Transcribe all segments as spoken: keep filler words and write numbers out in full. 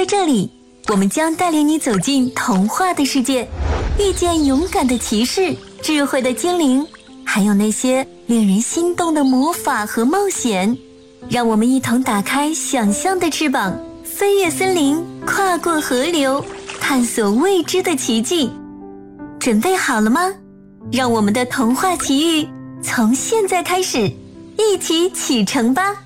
这里，我们将带领你走进童话的世界，遇见勇敢的骑士、智慧的精灵，还有那些令人心动的魔法和冒险。让我们一同打开想象的翅膀，飞越森林，跨过河流，探索未知的奇迹。准备好了吗？让我们的童话奇遇从现在开始，一起启程吧。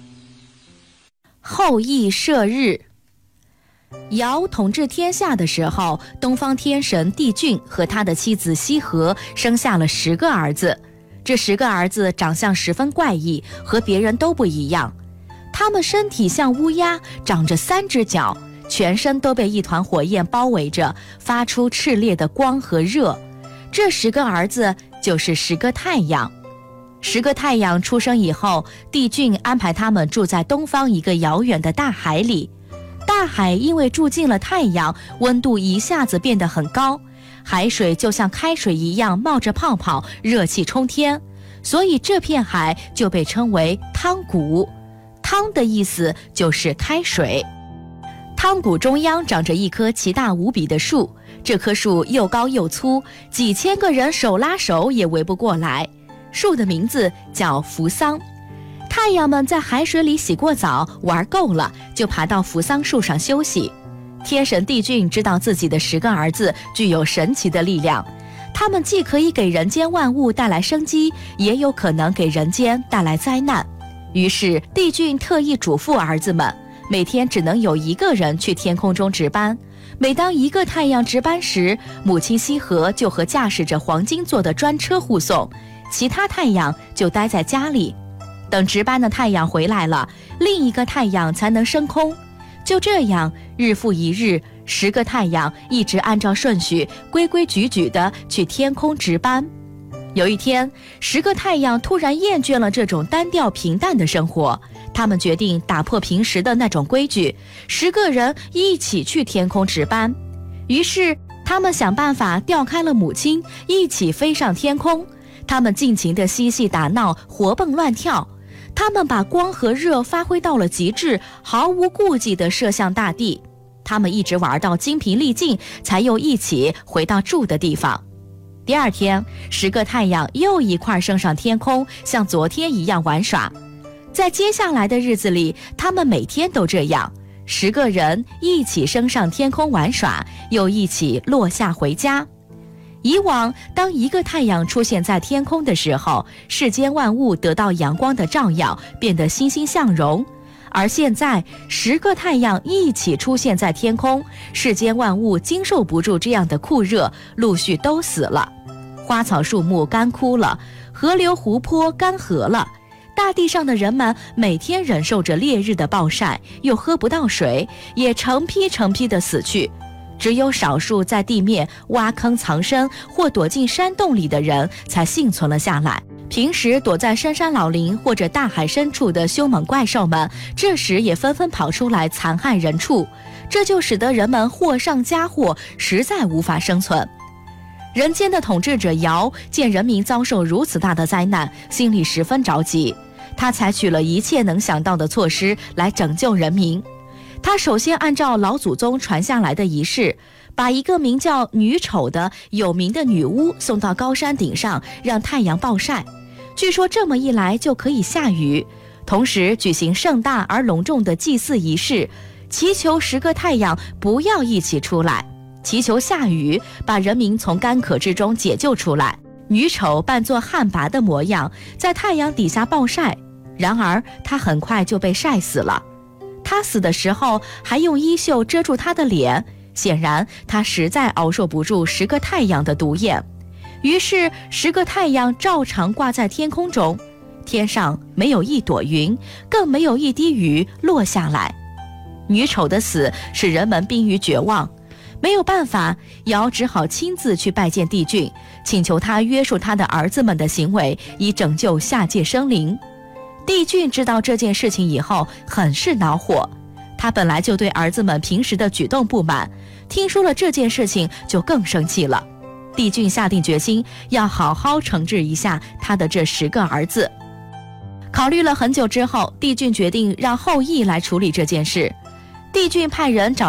后羿射日。尧统治天下的时候，东方天神帝俊和他的妻子羲和生下了十个儿子。这十个儿子长相十分怪异，和别人都不一样。他们身体像乌鸦，长着三只脚，全身都被一团火焰包围着，发出炽烈的光和热。这十个儿子就是十个太阳。十个太阳出生以后，帝俊安排他们住在东方一个遥远的大海里。大海因为住进了太阳，温度一下子变得很高，海水就像开水一样冒着泡泡，热气冲天，所以这片海就被称为汤谷。汤的意思就是开水。汤谷中央长着一棵奇大无比的树，这棵树又高又粗，几千个人手拉手也围不过来。树的名字叫扶桑。太阳们在海水里洗过澡，玩够了，就爬到扶桑树上休息。天神帝俊知道自己的十个儿子具有神奇的力量，他们既可以给人间万物带来生机，也有可能给人间带来灾难。于是帝俊特意嘱咐儿子们，每天只能有一个人去天空中值班。每当一个太阳值班时，母亲羲和就和驾驶着黄金做的专车护送，其他太阳就待在家里。等值班的太阳回来了，另一个太阳才能升空。就这样，日复一日，十个太阳一直按照顺序规规矩矩地去天空值班。有一天，十个太阳突然厌倦了这种单调平淡的生活，他们决定打破平时的那种规矩，十个人一起去天空值班。于是他们想办法调开了母亲，一起飞上天空。他们尽情地嬉戏打闹，活蹦乱跳。他们把光和热发挥到了极致，毫无顾忌地射向大地。他们一直玩到精疲力尽，才又一起回到住的地方。第二天，十个太阳又一块升上天空，像昨天一样玩耍。在接下来的日子里，他们每天都这样，十个人一起升上天空玩耍，又一起落下回家。以往，当一个太阳出现在天空的时候，世间万物得到阳光的照耀，变得欣欣向荣。而现在，十个太阳一起出现在天空，世间万物经受不住这样的酷热，陆续都死了。花草树木干枯了，河流湖泊干涸了，大地上的人们每天忍受着烈日的暴晒，又喝不到水，也成批成批地死去。只有少数在地面挖坑藏身或躲进山洞里的人才幸存了下来。平时躲在深山老林或者大海深处的凶猛怪兽们，这时也纷纷跑出来残害人畜，这就使得人们祸上加祸，实在无法生存。人间的统治者尧见人民遭受如此大的灾难，心里十分着急，他采取了一切能想到的措施来拯救人民。他首先按照老祖宗传下来的仪式，把一个名叫女丑的有名的女巫送到高山顶上，让太阳暴晒。据说这么一来就可以下雨，同时举行盛大而隆重的祭祀仪式，祈求十个太阳不要一起出来，祈求下雨，把人民从干渴之中解救出来。女丑扮作旱魃的模样，在太阳底下暴晒，然而她很快就被晒死了。他死的时候还用衣袖遮住他的脸，显然他实在熬受不住十个太阳的毒焰。于是十个太阳照常挂在天空中，天上没有一朵云，更没有一滴雨落下来。女丑的死使人们濒于绝望，没有办法，尧只好亲自去拜见帝俊，请求他约束他的儿子们的行为，以拯救下界生灵。帝俊知道这件事情以后很是恼火，他本来就对儿子们平时的举动不满，听说了这件事情就更生气了。帝俊下定决心要好好惩治一下他的这十个儿子。考虑了很久之后，帝俊决定让后羿来处理这件事。帝俊派人找